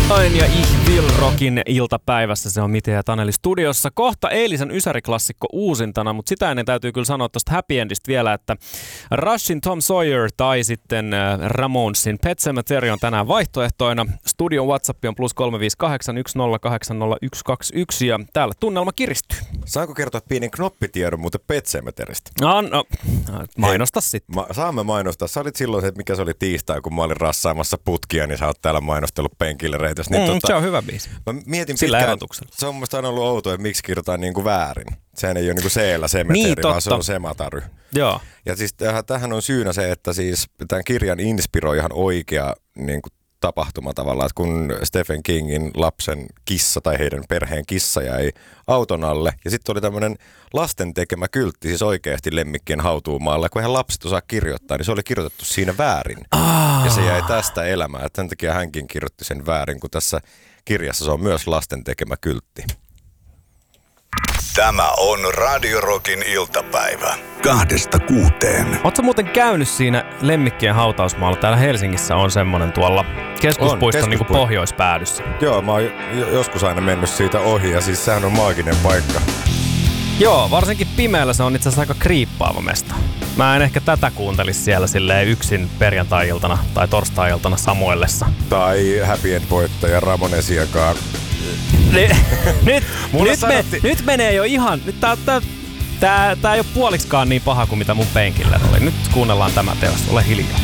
Ain ja Ich Will Rockin iltapäivässä, se on Mite ja Taneli studiossa. Kohta eilisen Ysäri-klassikko uusintana, mutta sitä ennen täytyy kyllä sanoa tuosta Happy Endistä vielä, että Rushin Tom Sawyer tai sitten Ramonesin Pet Sematary on tänään vaihtoehtoina. Studion WhatsApp on +358 108 0121 ja täällä tunnelma kiristyy. Saanko kertoa pienen knoppitiedon muuten Pet Sematerystä? No, mainosta sitten. Saamme mainostaa. Sä olit silloin se, että mikä se oli tiistai, kun mä olin rassaamassa putkia, niin sä oot täällä mainostellut penkille reitössä. Niin se on hyvä biisi. Mä mietin sillä pitkään, erotuksella. Se on mun mielestä aina ollut outoa, että miksi kirjoitetaan niinku väärin. Sehän ei ole niinku C-llä Sematary, niin, vaan se on Sematary. Joo. Ja siis tähän on syynä se, että siis tämän kirjan inspiroi ihan oikea niinku tapahtuma tavallaan, että kun Stephen Kingin lapsen kissa tai heidän perheen kissa jäi auton alle. Ja sitten oli tämmöinen lasten tekemä kyltti, siis oikeasti lemmikkien hautuumaalle. Kun eihän lapset osaa kirjoittaa, niin se oli kirjoitettu siinä väärin. Ja se jäi tästä elämään. Että sen takia hänkin kirjoitti sen väärin, kun tässä kirjassa se on myös lasten tekemä kyltti. Tämä on Radio Rockin iltapäivä. 2-6. Ootko muuten käynyt siinä lemmikkien hautausmaalla? Täällä Helsingissä on semmonen tuolla keskuspuiston niin pohjoispäädyssä. Joo, mä oon joskus aina mennyt siitä ohi ja siis sehän on maaginen paikka. Joo, varsinkin pimeällä se on itse asiassa aika kriippaava mesta. Mä en ehkä tätä kuuntelisi siellä silleen yksin perjantai-iltana tai torstai-iltana Samuellessa. Tai Happy End-voittaja Ramonesiakaan. Nyt menee jo ihan... Tää ei ole puoliksikaan niin paha kuin mitä mun penkillä oli. Nyt kuunnellaan tämä teos. Ole hiljaa.